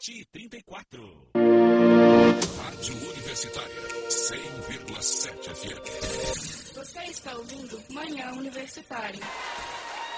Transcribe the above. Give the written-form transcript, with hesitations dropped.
7h34. Rádio Universitária, 100,7 FM. Você está ouvindo Manhã Universitária.